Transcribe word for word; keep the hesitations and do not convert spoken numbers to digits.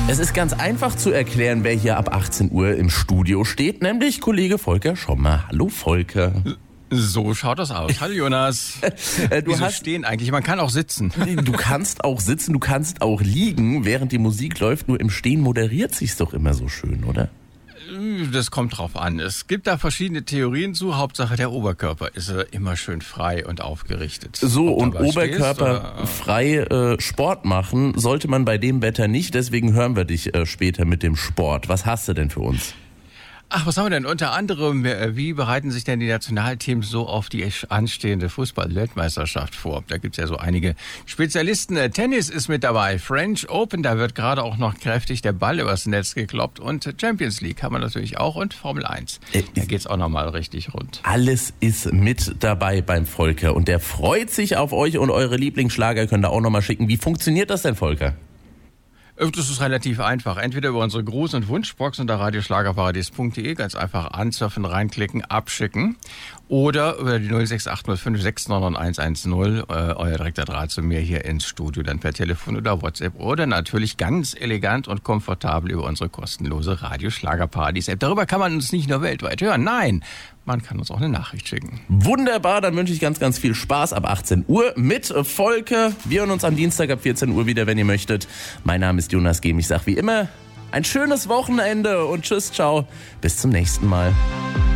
Es ist ganz einfach zu erklären, wer hier ab achtzehn Uhr im Studio steht, nämlich Kollege Volker Schommer. Hallo Volker. So schaut das aus. Hallo Jonas. äh, du Wieso hast, stehen eigentlich? Man kann auch sitzen. Du kannst auch sitzen, du kannst auch liegen, während die Musik läuft. Nur im Stehen moderiert sich's doch immer so schön, oder? Das kommt drauf an. Es gibt da verschiedene Theorien zu. Hauptsache der Oberkörper ist äh, immer schön frei und aufgerichtet. So, und oberkörperfrei äh, Sport machen sollte man bei dem Wetter nicht. Deswegen hören wir dich äh, später mit dem Sport. Was hast du denn für uns? Ach, was haben wir denn? Unter anderem, wie bereiten sich denn die Nationalteams so auf die anstehende Fußball-Weltmeisterschaft vor? Da gibt's ja so einige Spezialisten. Tennis ist mit dabei, French Open, da wird gerade auch noch kräftig der Ball übers Netz gekloppt. Und Champions League haben wir natürlich auch und Formel eins. Da geht's auch nochmal richtig rund. Alles ist mit dabei beim Volker und der freut sich auf euch und eure Lieblingsschlager könnt ihr auch nochmal schicken. Wie funktioniert das denn, Volker? Das ist relativ einfach. Entweder über unsere Gruß- und Wunschbox unter radioschlagerparadies punkt de, ganz einfach ansurfen, reinklicken, abschicken. Oder über die null sechs acht null fünf sechs neun neun eins eins null, äh, euer direkter Draht zu mir hier ins Studio, dann per Telefon oder WhatsApp. Oder natürlich ganz elegant und komfortabel über unsere kostenlose Radioschlagerparadies-App. Darüber kann man uns nicht nur weltweit hören, nein, man kann uns auch eine Nachricht schicken. Wunderbar, dann wünsche ich ganz, ganz viel Spaß ab achtzehn Uhr mit Volker. Wir hören uns am Dienstag ab vierzehn Uhr wieder, wenn ihr möchtet. Mein Name ist Jonas Gehm. Ich sage wie immer, ein schönes Wochenende und tschüss, ciao. Bis zum nächsten Mal.